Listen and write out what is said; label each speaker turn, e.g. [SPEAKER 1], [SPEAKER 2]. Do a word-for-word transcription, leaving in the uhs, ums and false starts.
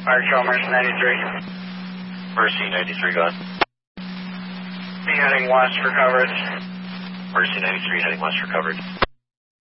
[SPEAKER 1] Fire Control, Mercy ninety-three.
[SPEAKER 2] Mercy ninety-three, go ahead.
[SPEAKER 1] Be heading west for coverage.
[SPEAKER 2] Mercy ninety-three, heading west for coverage.